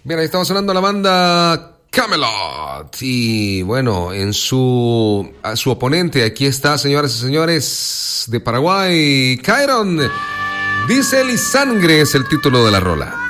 Bien, ahí estamos sonando la banda Camelot. Y bueno, a su oponente, aquí está, señoras y señores, de Paraguay, Kyron. Diesel y Sangre es el título de la rola.